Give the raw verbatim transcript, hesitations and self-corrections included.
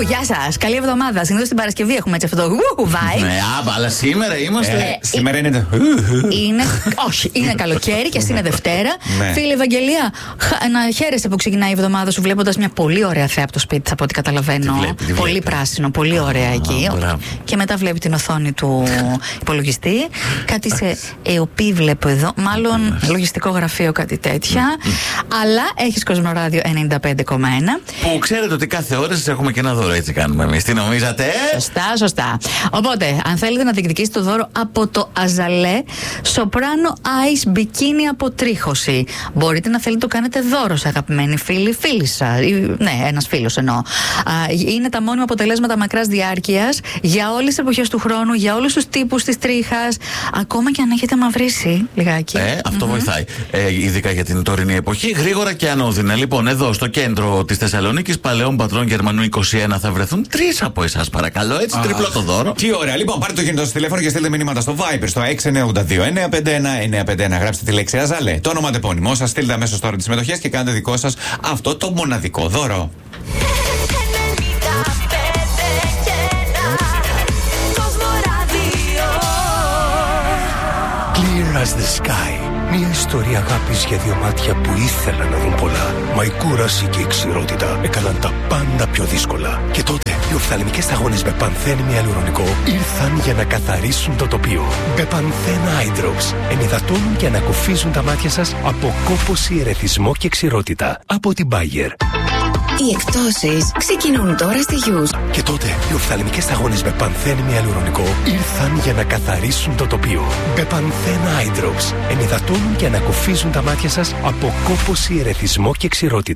Γεια σας, καλή εβδομάδα. Συνήθως την Παρασκευή έχουμε έτσι αυτό το γου vibe. Ναι, άμπα, αλλά σήμερα είμαστε. Ε, σήμερα είναι το. Είναι, όχι, είναι καλοκαίρι και αυτή είναι Δευτέρα. Ναι. Φίλε Ευαγγελία, χα- να χαίρεσαι που ξεκινάει η εβδομάδα σου βλέποντας μια πολύ ωραία θέα από το σπίτι, από ό,τι καταλαβαίνω. Τη βλέπει, τη πολύ βλέπει. πράσινο, πολύ ωραία εκεί. μπράβο. Και μετά βλέπει την οθόνη του υπολογιστή. Κάτι σε ΕΟΠΗ βλέπω εδώ, μάλλον λογιστικό γραφείο, κάτι τέτοια. Αλλά έχεις Κοσμοράδιο ενενήντα πέντε κόμμα ένα. Που ξέρετε ότι κάθε ώρα σας έχουμε και ένα δώρο, έτσι κάνουμε εμείς. Τι νομίζατε? Σωστά, σωστά. Οπότε, αν θέλετε να διεκδικήσετε το δώρο από το Αζαλέ, Σοπράνο Ice Bikini αποτρίχωση. Μπορείτε να θέλετε το κάνετε δώρο σε αγαπημένοι φίλοι, φίλοι σας. Ναι, ένας φίλος εννοώ. Α, είναι τα μόνιμα αποτελέσματα μακράς διάρκειας για όλες τις εποχές του χρόνου, για όλους τους τύπους της τρίχας. Ακόμα και αν έχετε μαυρίσει λιγάκι. Ε, αυτό mm-hmm. βοηθάει. Ε, ειδικά για την τωρινή εποχή. Γρήγορα και ανώδυνα. Λοιπόν, εδώ στο κέντρο της Θεσσαλονίκης, Παλαιών Πατρών Γερμανού είκοσι ένα, θα βρεθούν τρεις από εσάς, παρακαλώ. Έτσι, τριπλό το δώρο. Τι ωραία. Λοιπόν, πάρτε το κινητό σας τηλέφωνο και στείλτε μηνύματα στο Viber στο έξι εννιά δύο εννιά πέντε ένα εννιά πέντε ένα. Γράψτε τη λέξη Αζαλέ, το όνομα τεπώνυμό σας, στείλτε αμέσως τώρα τις συμμετοχές και κάντε δικό σας αυτό το μοναδικό δώρο. Clear as the sky. Μια ιστορία αγάπης για δύο μάτια που ήθελαν να δουν πολλά. Μα η κούραση και η ξηρότητα έκαναν τα πάντα πιο δύσκολα. Και τότε οι οφθαλμικές σταγόνες με πανθένη ιαλουρονικό ήρθαν για να καθαρίσουν το τοπίο. Μπεπανθένα Eye Drops ενυδατώνουν και ανακουφίζουν τα μάτια σας από κόπωση, ερεθισμό και ξηρότητα. Από την Bayer. Οι εκτόσεις ξεκινούν τώρα στη Γιους. Και τότε οι οφθαλμικές σταγόνες με πανθένη ιαλουρονικό ήρθαν για να καθαρίσουν το τοπίο. Μπεπανθένα Eye Drops ενυδατώνουν και ανακουφίζουν τα μάτια σας από κόπωση, ερεθισμό και ξηρότητα.